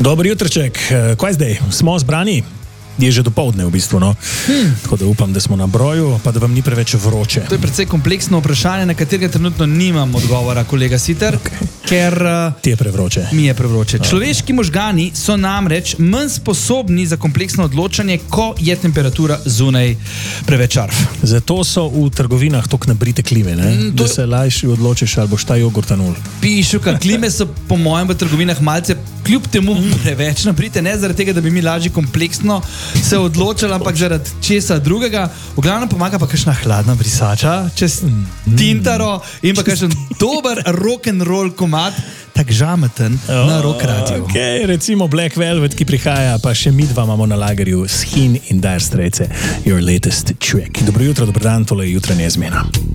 Dobro jutrček, kaj zdaj? Smo zbrani? Je že dopoldne v bistvu, no. Tako da upam, da smo na broju, pa da vam ni preveč vroče. To je precej kompleksno vprašanje, na katerega trenutno nimam odgovora, kolega Siter, ker Ti je prevroče. Mi je prevroče. Človeški možgani so namreč manj sposobni za kompleksno odločanje, ko je temperatura zunaj preveč šarf. Zato so v trgovinah toliko nabrite klime, ne? Da se lajši odločiš, ali boš ta jogurt anul. Pišuka, klime so po mojem v trgovinah malce kljub temu preveč nabrite, ne zaradi tega, da bi mi lažje kompleksno se odločili, ampak zaradi česa drugega. V glavnem pomaga pa kakšna hladna brisača čez tintaro in pa kakšen dober rock'n'roll komad, tak žameten na rock radiju. Okay, recimo Black Velvet, ki prihaja, pa še mi dva imamo na lagerju, Skin in Dire Straits, your latest track. Dobro jutro, dober dan, tole je Jutranja izmena.